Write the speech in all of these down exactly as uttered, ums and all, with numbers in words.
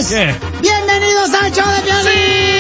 ¿Qué? ¡Bienvenidos al show de Piolín!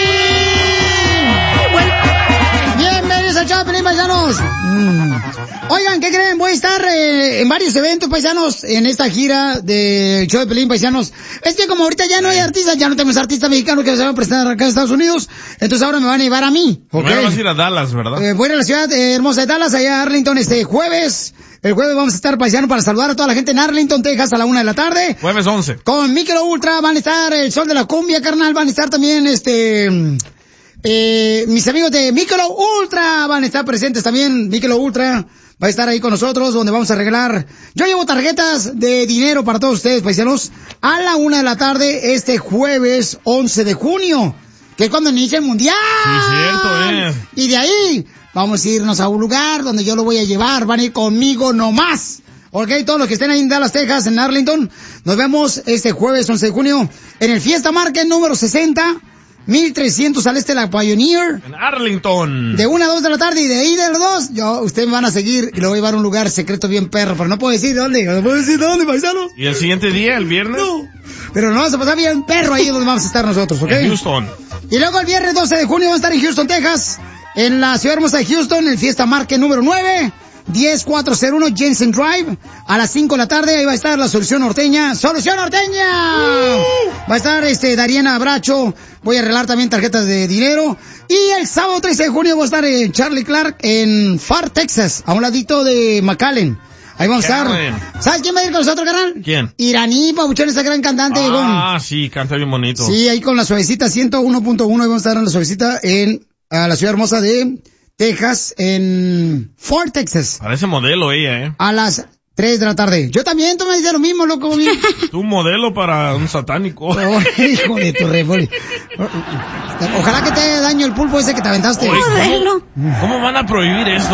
Sí. ¡Bienvenidos al show de Piolín, paisanos! Mm. Oigan, ¿qué creen? Voy a estar eh, en varios eventos, paisanos, en esta gira del show de Piolín, paisanos. Es que como ahorita ya no hay artistas, ya no tenemos artistas mexicanos que se van a presentar acá en Estados Unidos, entonces ahora me van a llevar a mí. ¿Okay? Primero vas a ir a Dallas, ¿verdad? Eh, voy a ir a la ciudad eh, hermosa de Dallas, allá a Arlington, este jueves. El jueves vamos a estar, paisanos, para saludar a toda la gente en Arlington, Texas, a la una de la tarde. Jueves once. Con Micro Ultra van a estar el Sol de la Cumbia, carnal, van a estar también, este... Eh, mis amigos de Micro Ultra van a estar presentes también. Micro Ultra va a estar ahí con nosotros, donde vamos a regalar. Yo llevo tarjetas de dinero para todos ustedes, paisanos, a la una de la tarde este jueves once de junio, que es cuando inicia el mundial. Sí, cierto, eh. Y de ahí vamos a irnos a un lugar donde yo lo voy a llevar. Van a ir conmigo nomás. Ok, todos los que estén ahí en Dallas, Texas, en Arlington, nos vemos este jueves once de junio en el Fiesta Market número sesenta. mil trescientos al este de la Pioneer. En Arlington. De una a dos de la tarde y de ahí de los dos, yo, ustedes me van a seguir y lo voy a llevar a un lugar secreto bien perro, pero no puedo decir dónde, no puedo decir dónde, paisano. ¿Y el siguiente día, el viernes? No. Pero nos vamos a pasar bien perro ahí donde vamos a estar nosotros, ¿ok? En Houston. Y luego el viernes doce de junio vamos a estar en Houston, Texas, en la ciudad hermosa de Houston, el Fiesta Market número nueve. diez cuatrocientos uno Jensen Drive, a las cinco de la tarde, ahí va a estar la Solución Norteña. ¡Solución Norteña! Uh. Va a estar este Dariana Bracho, voy a arreglar también tarjetas de dinero. Y el sábado trece de junio voy a estar en Charlie Clark, en Far, Texas, a un ladito de McAllen. Ahí vamos a estar. ¿Sabes quién va a ir con nosotros, carnal? ¿Quién? Iraní, pabuchón, esa gran cantante. Ah, con... sí, canta bien bonito. Sí, ahí con la suavecita ciento uno punto uno, ahí vamos a estar en la suavecita en a la ciudad hermosa de Texas, en Fort Texas. Parece modelo ella, ¿eh? A las tres de la tarde. Yo también, tú me dices lo mismo, loco. Tú modelo para un satánico. Oh, hijo de tu refoli. Ojalá que te haga daño el pulpo ese que te aventaste. Oye, ¿cómo, ¿Cómo van a prohibir esto?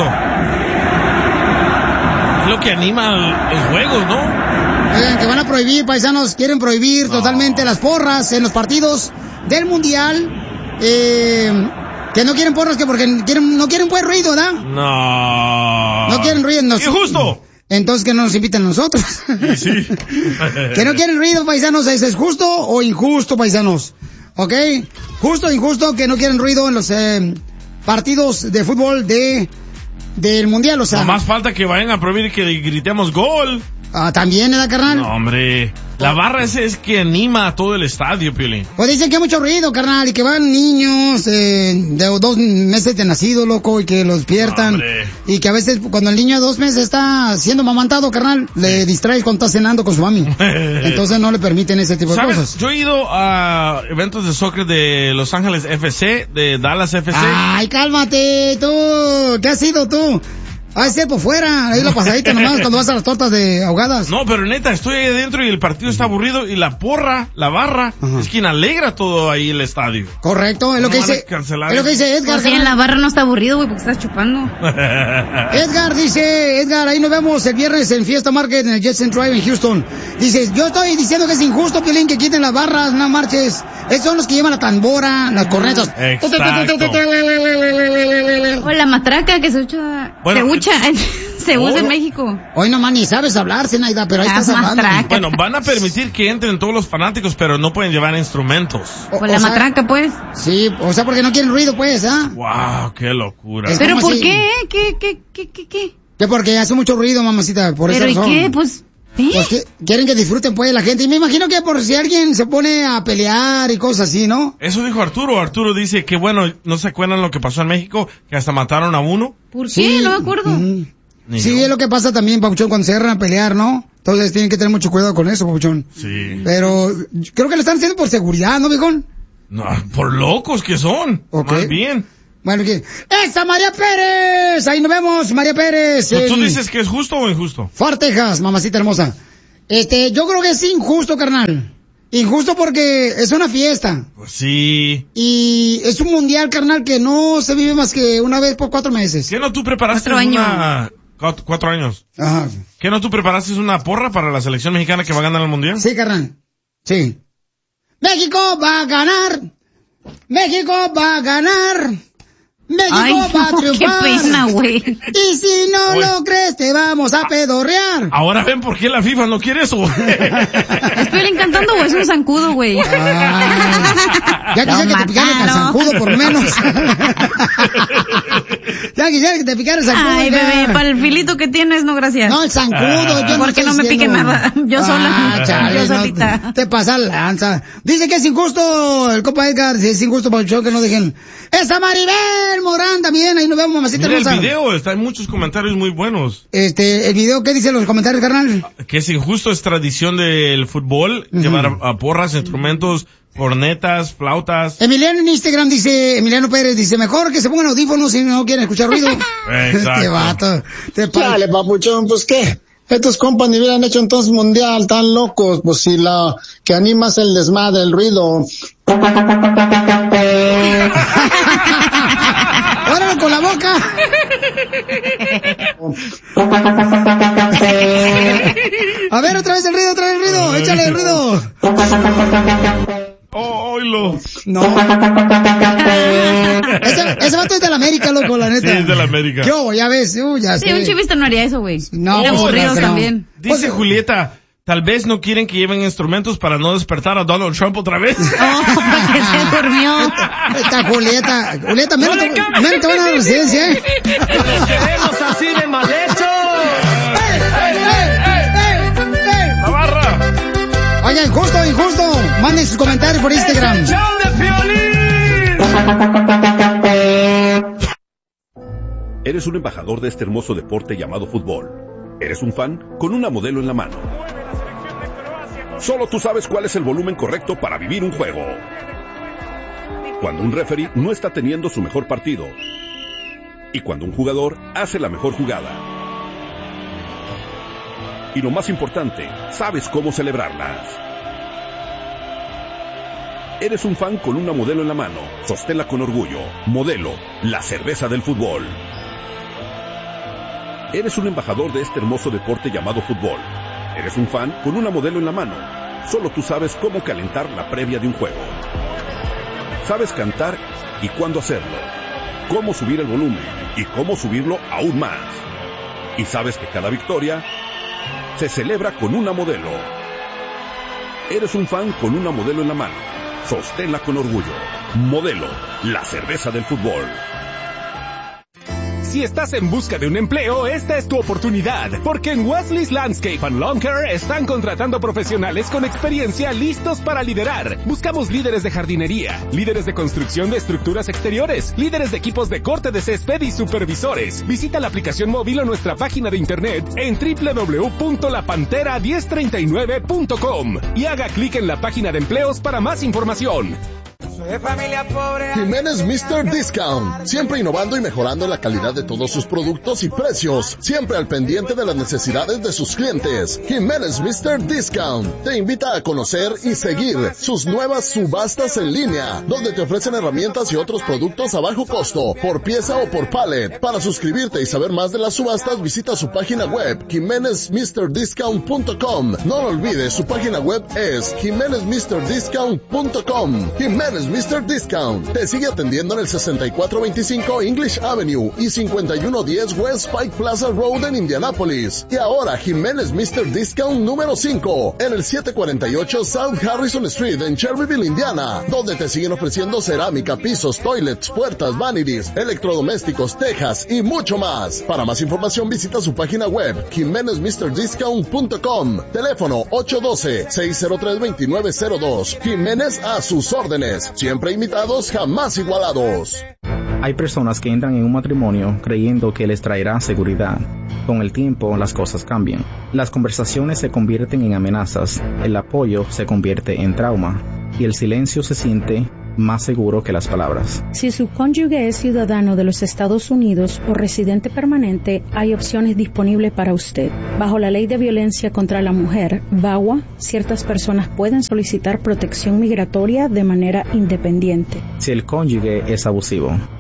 Es lo que anima los juegos, ¿no? Oigan, que van a prohibir, paisanos, quieren prohibir no. totalmente las porras en los partidos del Mundial. Eh... Que no quieren porras, que porque quieren, no quieren pues ruido, ¿verdad? No. No quieren ruido. No, ¡injusto! Entonces que no nos inviten a nosotros. Sí, sí. Que no quieren ruido, paisanos. ¿Es, es justo o injusto, paisanos? ¿Ok? Justo o injusto que no quieren ruido en los eh, partidos de fútbol de del Mundial, o sea. No más falta que vayan a prohibir que gritemos gol. Ah, también, ¿verdad, carnal? No, hombre. La barra ese es que anima a todo el estadio, Piolín. Pues dicen que hay mucho ruido, carnal, y que van niños eh, de dos meses de nacido, loco, y que los despiertan. No, y que a veces cuando el niño de dos meses está siendo mamantado, carnal, le distraes cuando está cenando con su mami. Entonces no le permiten ese tipo de ¿Sabes? cosas. Yo he ido a eventos de soccer de Los Ángeles F C, de Dallas F C. Ay, cálmate, tú. ¿Qué has sido tú? Ah, es por fuera, ahí la pasadita nomás cuando vas a las tortas de ahogadas. No, pero neta, estoy ahí adentro y el partido está aburrido y la porra, la barra, uh-huh. es quien alegra todo ahí el estadio. Correcto, es lo no que dice, es lo que dice Edgar. Pues sí, en la barra no está aburrido, güey, porque estás chupando. Edgar dice, Edgar, ahí nos vemos el viernes en Fiesta Market en el Jetson Drive en Houston. Dice, yo estoy diciendo que es injusto, Piolín, que quiten las barras, no marches. Esos son los que llevan la tambora, las cornetas. Exacto. O la matraca que se usa, bueno, se ucha, se usa en México. Hoy nomás ni sabes hablar, Zenaida, pero ahí la estás matraca. hablando. Bueno, van a permitir que entren todos los fanáticos, pero no pueden llevar instrumentos. O, o la o sea, matraca, pues. Sí, o sea, porque no quieren ruido, pues, ¿ah? ¿eh? Wow, qué locura. Es pero ¿por así? qué? ¿Qué, qué, qué, qué, qué? Que porque hace mucho ruido, mamacita, por eso. ¿Pero y razón. qué? Pues... ¿Eh? Pues que quieren que disfruten pues la gente. Y me imagino que por si alguien se pone a pelear y cosas así, ¿no? Eso dijo Arturo. Arturo dice que bueno, no se acuerdan lo que pasó en México, que hasta mataron a uno. ¿Por sí, qué? No me acuerdo. Mm, sí, yo. Es lo que pasa también, Papuchón, cuando se agarran a pelear, ¿no? Entonces tienen que tener mucho cuidado con eso, Papuchón. Sí. Pero creo que lo están haciendo por seguridad, ¿no, viejón? No, por locos que son. Okay. Más bien. Bueno, ¿qué? ¡Esa María Pérez! Ahí nos vemos, María Pérez. ¿Tú, ¿Tú dices que es justo o injusto? Far, Texas, mamacita hermosa. Este, yo creo que es injusto, carnal. Injusto porque es una fiesta. Pues sí. Y es un mundial, carnal, que no se vive más que una vez por cuatro meses. ¿Qué no tú preparaste cuatro una... años? Cuatro, cuatro años. Ajá. ¿Qué no tú preparaste una porra para la selección mexicana que va a ganar el mundial? Sí, carnal. Sí. México va a ganar. México va a ganar. México Ay, va a no, triunfar. qué pena, güey. Y si no Güey. lo crees, te vamos a pedorrear. Ahora ven por qué la FIFA no quiere eso. ¿Es Piolín cantando o es un zancudo, güey? Ah, ya quisiera Lo que te picara el mataron. zancudo, por lo menos. Ya quisiera que te picara el zancudo. Ay, ya. bebé, para el filito que tienes, no, gracias. No, el zancudo, yo no Porque estoy no me pique diciendo. nada. Yo sola. Ah, chale, Yo no, solita. te pasa la lanza. Dice que es injusto, el compa Edgar, dice, es injusto para el show que no dejen. ¡Esa Maribel Morán también! Ahí nos vemos, mamacita Mira el hermosa. video, está en muchos comentarios muy buenos. Este, el video, ¿qué dicen los comentarios, carnal? Que es injusto, es tradición del fútbol, Ujú. llevar a, a porras, instrumentos, cornetas, flautas. Emiliano en Instagram dice, Emiliano Pérez dice, mejor que se pongan audífonos si no quieren escuchar ruido. Exacto. Este vato. Te pa- Dale, papuchón, pues qué. Estos compas ni hubieran hecho entonces mundial, tan locos, pues si la que anima es el desmadre, el ruido. ¡Órale con la boca! A ver, otra vez el ruido, otra vez el ruido. Échale el ruido. Oh, oílo. No. Ese, ese vato es de la América, loco, la neta. Sí, es de la América. Yo, ya ves, uh, ya Sí, sé. un chivista no haría eso, güey. No, Eran pues, aburridos claro que no. también. Dice Julieta, tal vez no quieren que lleven instrumentos para no despertar a Donald Trump otra vez. Oh, porque se durmió. Esta Julieta, Julieta, menos te, menos te van a dar residencia, ¿eh? queremos así de mal hecho. ¡Ey, ey, ey, ey, ey! La barra. Oye, injusto, injusto. Manden sus comentarios por Instagram. ¡Show de Piolín! Eres un embajador de este hermoso deporte llamado fútbol. Eres un fan con una modelo en la mano. Solo tú sabes cuál es el volumen correcto para vivir un juego. Cuando un referee no está teniendo su mejor partido. Y cuando un jugador hace la mejor jugada. Y lo más importante, sabes cómo celebrarlas. Eres un fan con una modelo en la mano. Sosténla con orgullo. Modelo, la cerveza del fútbol. Eres un embajador de este hermoso deporte llamado fútbol. Eres un fan con una modelo en la mano. Solo tú sabes cómo calentar la previa de un juego. Sabes cantar y cuándo hacerlo. Cómo subir el volumen y cómo subirlo aún más. Y sabes que cada victoria se celebra con una modelo. Eres un fan con una modelo en la mano. Sosténla con orgullo. Modelo, la cerveza del fútbol. Si estás en busca de un empleo, esta es tu oportunidad, porque en Wesley's Landscape and Lawn Care están contratando profesionales con experiencia listos para liderar. Buscamos líderes de jardinería, líderes de construcción de estructuras exteriores, líderes de equipos de corte de césped y supervisores. Visita la aplicación móvil o nuestra página de internet en doble u doble u doble u punto la pantera uno cero tres nueve punto com y haga clic en la página de empleos para más información. De familia pobre. Jiménez mister Discount, siempre innovando y mejorando la calidad de todos sus productos y precios, siempre al pendiente de las necesidades de sus clientes. Jiménez mister Discount te invita a conocer y seguir sus nuevas subastas en línea, donde te ofrecen herramientas y otros productos a bajo costo, por pieza o por pallet. Para suscribirte y saber más de las subastas, visita su página web, jimenez mister discount punto com. No lo olvides, su página web es jimenez mister discount punto com. Jiménez mister Discount te sigue atendiendo en el sesenta y cuatro veinticinco English Avenue y cincuenta y uno diez West Pike Plaza Road en Indianapolis. Y ahora Jiménez mister Discount número cinco en el setecientos cuarenta y ocho South Harrison Street en Cherryville, Indiana, donde te siguen ofreciendo cerámica, pisos, toilets, puertas, vanities, electrodomésticos, tejas y mucho más. Para más información visita su página web jimenez mister discount punto com. Teléfono ocho uno dos, seis cero tres, dos nueve cero dos. Jiménez a sus órdenes. Siempre imitados, jamás igualados. Hay personas que entran en un matrimonio creyendo que les traerá seguridad. Con el tiempo, las cosas cambian. Las conversaciones se convierten en amenazas, el apoyo se convierte en trauma, y el silencio se siente más seguro que las palabras. Si su cónyuge es ciudadano de los Estados Unidos o residente permanente, hay opciones disponibles para usted. Bajo la Ley de Violencia contra la Mujer, V A W A, ciertas personas pueden solicitar protección migratoria de manera independiente. Si el cónyuge es abusivo,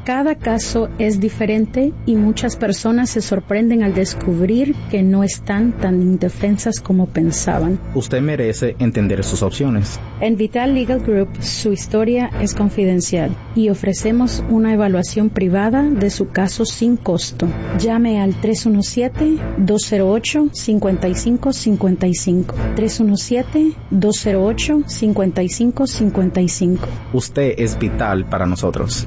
Cada caso es diferente y muchas personas se sorprenden al descubrir que no están tan indefensas como pensaban. Usted merece entender sus opciones. En Vital Legal Group, su historia es confidencial y ofrecemos una evaluación privada de su caso sin costo. Llame al tres uno siete, dos cero ocho, cinco cinco cinco cinco. tres uno siete, dos cero ocho, cinco cinco cinco cinco. Usted es vital para nosotros.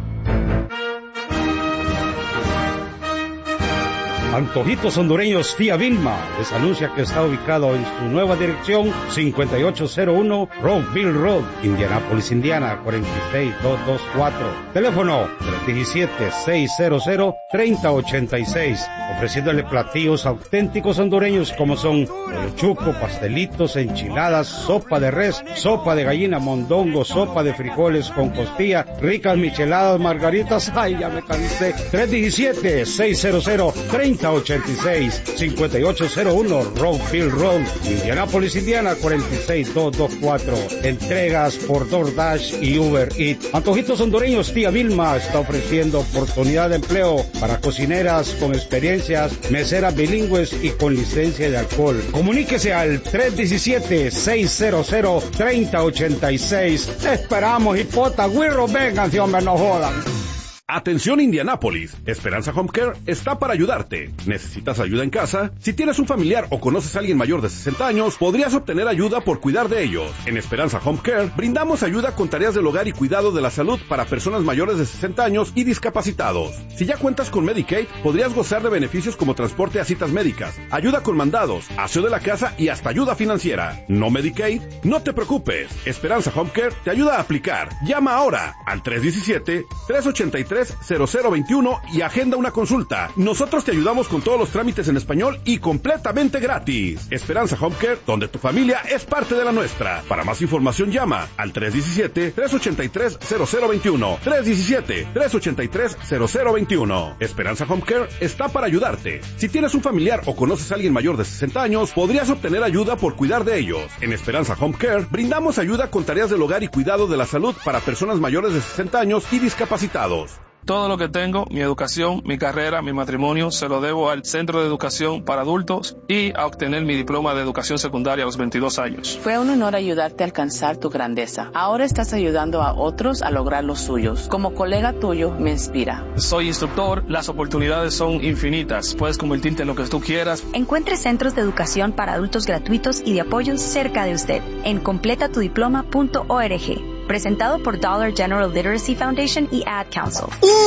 Antojitos Hondureños Tía Vilma les anuncia que está ubicado en su nueva dirección cincuenta y ocho cero uno Rockville Road, Indianapolis, Indiana, cuarenta y seis mil doscientos veinticuatro. Teléfono tres uno siete, seis cero cero, tres cero ocho seis. Ofreciéndole platillos auténticos hondureños como son pollo chuco, pastelitos, enchiladas, sopa de res, sopa de gallina, mondongo, sopa de frijoles con costilla, ricas micheladas, margaritas. Ay, ya me cansé. tres uno siete, seis cero cero, tres cero ocho seis, cincuenta y ocho cero uno Rockville Road, Indianapolis, Indiana, cuarenta y seis mil doscientos veinticuatro. Entregas por DoorDash y Uber Eats. Antojitos Hondureños Tía Vilma está ofreciendo oportunidad de empleo para cocineras con experiencias, meseras bilingües y con licencia de alcohol. Comuníquese al tres uno siete, seis cero cero, tres cero ocho seis. Esperamos, hipota, güirro, vengan, si hombre, no jodan. Atención Indianápolis, Esperanza Home Care está para ayudarte. ¿Necesitas ayuda en casa? Si tienes un familiar o conoces a alguien mayor de sesenta años, podrías obtener ayuda por cuidar de ellos. En Esperanza Home Care brindamos ayuda con tareas del hogar y cuidado de la salud para personas mayores de sesenta años y discapacitados. Si ya cuentas con Medicaid, podrías gozar de beneficios como transporte a citas médicas, ayuda con mandados, aseo de la casa y hasta ayuda financiera. ¿No Medicaid? No te preocupes. Esperanza Home Care te ayuda a aplicar. Llama ahora al tres uno siete, tres ocho tres, cero cero dos uno y agenda una consulta. Nosotros te ayudamos con todos los trámites en español y completamente gratis. Esperanza Home Care, donde tu familia es parte de la nuestra. Para más información llama al tres uno siete, tres ocho tres, cero cero dos uno. tres uno siete, tres ocho tres, cero cero dos uno. Esperanza Home Care está para ayudarte. Si tienes un familiar o conoces a alguien mayor de sesenta años, podrías obtener ayuda por cuidar de ellos. En Esperanza Home Care brindamos ayuda con tareas del hogar y cuidado de la salud para personas mayores de sesenta años y discapacitados. Todo lo que tengo, mi educación, mi carrera, mi matrimonio, se lo debo al Centro de Educación para Adultos y a obtener mi diploma de educación secundaria a los veintidós años. Fue un honor ayudarte a alcanzar tu grandeza. Ahora estás ayudando a otros a lograr los suyos. Como colega tuyo, me inspira. Soy instructor, las oportunidades son infinitas. Puedes convertirte en lo que tú quieras. Encuentre centros de educación para adultos gratuitos y de apoyo cerca de usted en completa tu diploma punto org. Presentado por Dollar General Literacy Foundation y Ad Council.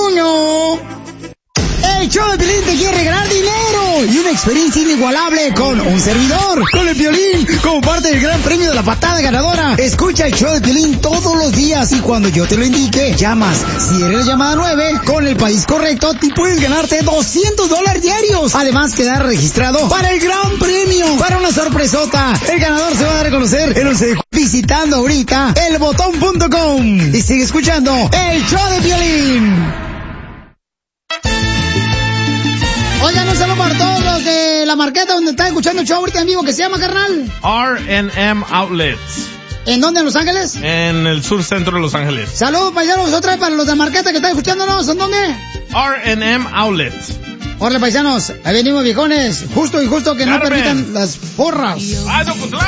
¡Uno! El show de Piolín te quiere regalar dinero y una experiencia inigualable con un servidor, con el Piolín, como parte del gran premio de la patada ganadora. Escucha el show de Piolín todos los días y cuando yo te lo indique, llamas. Si eres llamada nueve, con el país correcto, te puedes ganarte doscientos dólares diarios. Además, quedar registrado para el gran premio, para una sorpresota. El ganador se va a dar a conocer el once de julio visitando ahorita el botón punto com. Y sigue escuchando el show de Piolín. Oigan, un saludo para todos los de la marqueta donde están escuchando el show ahorita en vivo, que se llama, carnal. R and M Outlets. ¿En dónde? ¿En Los Ángeles? En el sur centro de Los Ángeles. Saludos, paisanos, otra vez para los de la marqueta que están escuchándonos. ¿En dónde? R and M Outlets. Órale, paisanos, ahí venimos, viejones. Justo y justo que Carmen. No permitan las porras. ¡Ah, no, pues,